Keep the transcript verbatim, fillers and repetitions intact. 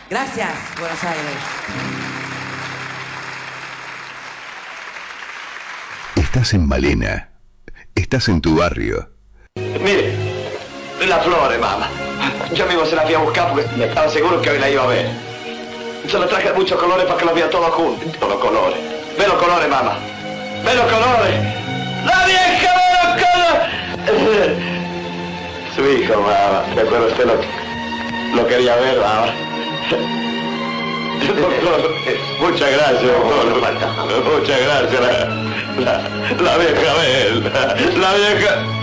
Gracias, Buenos Aires. Estás en Malena. Estás en tu barrio. Mire, las flores, mamá. Yo mismo se las fui a buscar porque me estaba seguro que hoy la iba a ver. Se las traje muchos colores para que los vea todos juntos. Todos los colores. Ve los colores, mamá. Ve los colores. ¡La vieja ve los colores! Su hijo, mamá. Recuerda usted lo, lo quería ver, mamá. Doctor, muchas gracias, doctor. Muchas gracias. La, la, la vieja, ve, la, la vieja.